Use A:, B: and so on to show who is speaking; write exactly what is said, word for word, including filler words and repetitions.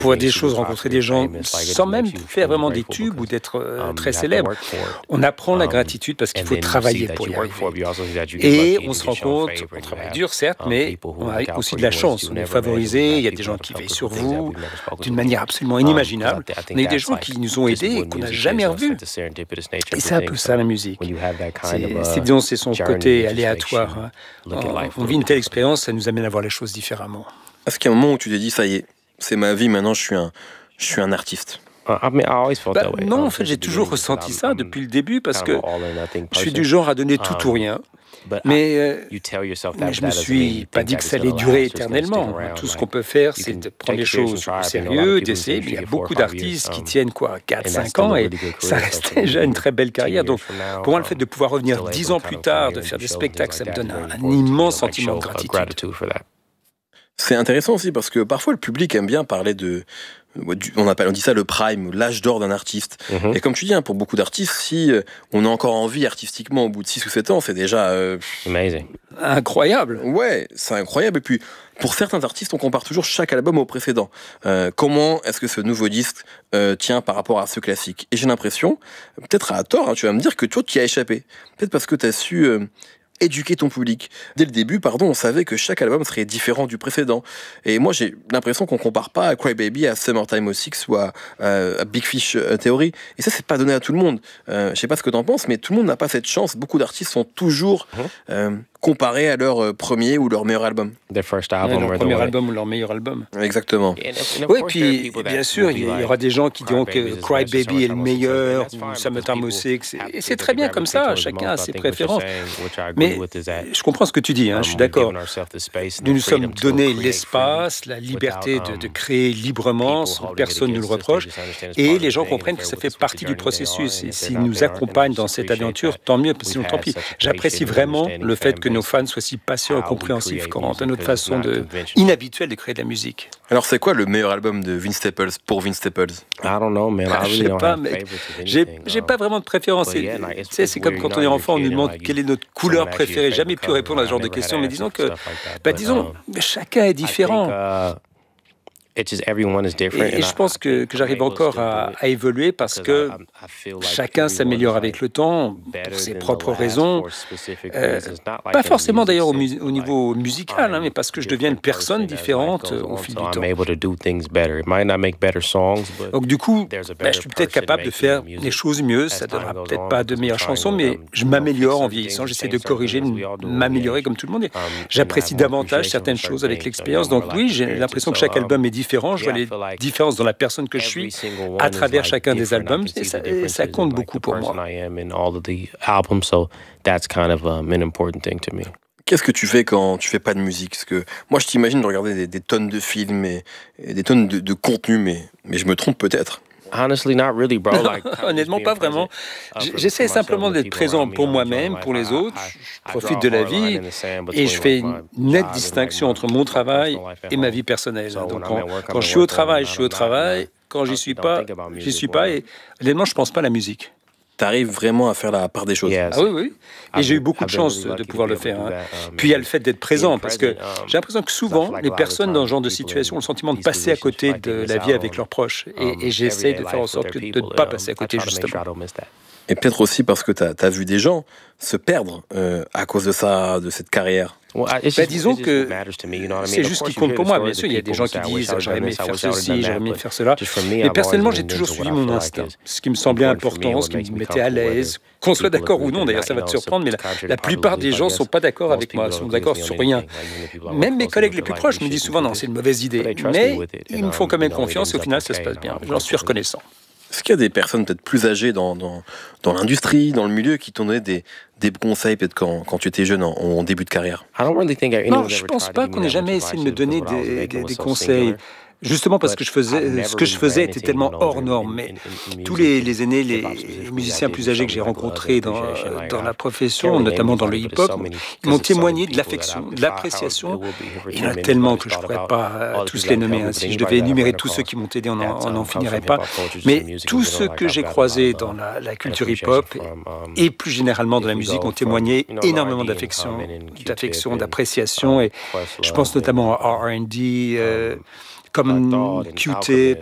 A: pour des choses, rencontrer des gens, sans même faire vraiment des tubes ou d'être euh, très célèbre. On apprend la gratitude parce qu'il faut travailler pour y arriver. Et on se rend compte, on travaille dur certes, mais on a aussi de la chance. On est favorisé, il y a des gens qui veillent sur vous d'une manière absolument inimaginable. On a eu des gens qui nous ont aidés et qu'on n'a jamais revus. Et c'est un peu ça la musique. C'est, c'est, disons, c'est son côté aléatoire. Hein. On, on vit une telle expérience, ça nous amène à voir les choses différemment.
B: Est-ce qu'il y a un moment où tu t'es dit, ça y est, c'est ma vie, maintenant je suis un, je suis un artiste?
A: Bah, non, en fait, j'ai toujours ressenti ça depuis le début parce que je suis du genre à donner tout ou rien. Mais, euh, mais je me suis pas dit que ça allait durer éternellement. Tout ce qu'on peut faire, c'est de prendre les choses au sérieux, d'essayer. Il y a beaucoup d'artistes qui tiennent quoi, quatre cinq ans et ça reste déjà une très belle carrière. Donc, pour moi, le fait de pouvoir revenir dix ans plus tard, de faire des spectacles, ça me donne un, un immense sentiment de gratitude.
B: C'est intéressant aussi parce que parfois le public aime bien parler de... On, appelle, on dit ça le prime, l'âge d'or d'un artiste. Mm-hmm. Et comme tu dis, hein, pour beaucoup d'artistes, si euh, on a encore envie artistiquement au bout de six ou sept ans, c'est déjà... Euh,
A: Amazing. Incroyable.
B: Ouais, c'est incroyable. Et puis, pour certains artistes, on compare toujours chaque album au précédent. Euh, comment est-ce que ce nouveau disque euh, tient par rapport à ce classique? Et j'ai l'impression, peut-être à tort, hein, tu vas me dire que toi, tu y as échappé. Peut-être parce que tu as su... Euh, éduquer ton public. Dès le début, pardon, on savait que chaque album serait différent du précédent. Et moi, j'ai l'impression qu'on compare pas à Cry Baby, à Summertime oh six ou à, à, à Big Fish Theory. Et ça, c'est pas donné à tout le monde. Euh, je sais pas ce que t'en penses, mais tout le monde n'a pas cette chance. Beaucoup d'artistes sont toujours mmh. euh, comparés à leur premier ou leur meilleur album.
A: Their first album, ouais, leur premier album ou leur meilleur album.
B: Exactement.
A: Oui, puis bien sûr, il y aura des gens qui diront que Cry Baby est le meilleur ou Summertime oh six. Et c'est très bien comme ça. Chacun a ses préférences. Mais je comprends ce que tu dis, hein, je suis d'accord. Nous nous sommes donné l'espace, la liberté de, de créer librement, sans que personne ne le reproche, et les gens comprennent que ça fait partie du processus. Et s'ils nous accompagnent dans cette aventure, tant mieux, sinon tant pis. J'apprécie vraiment le fait que nos fans soient si patients et compréhensifs quant à notre façon de, inhabituelle de créer de la musique.
B: Alors c'est quoi le meilleur album de Vince Staples pour Vince Staples?
A: I don't know, man. Ah, je sais pas, mais j'ai, j'ai pas vraiment de préférence. Tu sais, c'est comme quand on est enfant, on nous demande quelle est notre couleur préférée. Jamais pu répondre à ce genre de questions, mais disons que, bah, disons, chacun est différent. Et, et je pense que, que j'arrive encore à, à évoluer parce que chacun s'améliore avec le temps pour ses propres raisons. Euh, pas forcément d'ailleurs au, mu- au niveau musical, hein, mais parce que je deviens une personne différente au fil du temps. Donc du coup, bah, je suis peut-être capable de faire les choses mieux. Ça ne donnera peut-être pas de meilleures chansons, mais je m'améliore en vieillissant. J'essaie de corriger, de m'améliorer comme tout le monde. Et j'apprécie davantage certaines choses avec l'expérience. Donc oui, j'ai l'impression que chaque album est différent. Je vois les différences dans la personne que je suis à travers chacun des albums et ça, et ça compte beaucoup pour moi.
B: Qu'est-ce que tu fais quand tu fais pas de musique? Parce que moi, je t'imagine de regarder des, des tonnes de films et, et des tonnes de, de contenu, mais, mais je me trompe peut-être.
A: Honestly, not really, bro. Like, honnêtement, pas vraiment. J'essaie simplement d'être présent pour moi-même, pour les autres. Je profite de la vie et je fais une nette distinction entre mon travail et ma vie personnelle. Donc, quand, quand je suis au travail, je suis au travail. Quand j'y suis pas, j'y suis pas. Et honnêtement, je pense pas à la musique.
B: T'arrives vraiment à faire la part des choses.
A: Ah oui, oui. Et j'ai eu beaucoup de chance de pouvoir le faire. Hein. Puis il y a le fait d'être présent, parce que j'ai l'impression que souvent, les personnes dans ce genre de situation ont le sentiment de passer à côté de la vie avec leurs proches. Et, et j'essaie de faire en sorte que de ne pas passer à côté, justement.
B: Et peut-être aussi parce que tu as vu des gens se perdre euh, à cause de ça, de cette carrière.
A: Bah, disons que c'est juste ce qui compte pour moi. Bien sûr, il y a des gens qui disent « j'aurais aimé faire ceci, j'aurais aimé faire cela ». Mais personnellement, j'ai toujours suivi mon instinct. Ce qui me semblait important, ce qui me mettait à l'aise. Qu'on soit d'accord ou non, d'ailleurs, ça va te surprendre, mais la, la plupart des gens ne sont pas d'accord avec moi, sont d'accord sur rien. Même mes collègues les plus proches me disent souvent « non, c'est une mauvaise idée ». Mais ils me font quand même confiance et au final, ça se passe bien. J'en suis reconnaissant.
B: Est-ce qu'il y a des personnes peut-être plus âgées dans, dans, dans l'industrie, dans le milieu, qui t'ont donné des, des conseils peut-être quand, quand tu étais jeune en, en début de carrière?
A: Non, je ne pense pas qu'on ait jamais essayé de me donner des, des, des conseils. Justement parce que je faisais, ce que je faisais était tellement hors norme. Mais tous les, les aînés, les musiciens plus âgés que j'ai rencontrés dans, dans la profession, notamment dans le hip-hop, m'ont témoigné de l'affection, de l'appréciation. Il y en a tellement que je ne pourrais pas tous les nommer. Hein. Si je devais énumérer tous ceux qui m'ont aidé, on n'en finirait pas. Mais tous ceux que j'ai croisés dans la, la culture hip-hop et plus généralement dans la musique ont témoigné énormément d'affection, d'affection, d'appréciation. Et je pense notamment à R and D, euh, comme Q-Tip,